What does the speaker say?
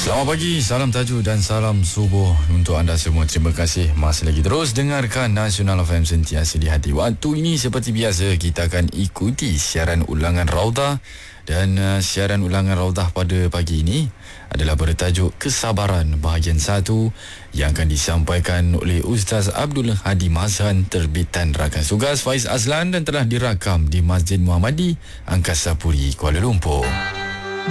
Selamat pagi, salam tajuk dan salam subuh untuk anda semua. Terima kasih masih lagi terus dengarkan Nasional FM sentiasa di hati. Waktu ini seperti biasa kita akan ikuti siaran ulangan Raudah. Dan siaran ulangan Raudah pada pagi ini adalah bertajuk Kesabaran bahagian 1 yang akan disampaikan oleh Ustaz Abdul Hadi Mazhan, terbitan Rakan Sugas Faiz Azlan dan telah dirakam di Masjid Muhammadi Angkasa Puri, Kuala Lumpur.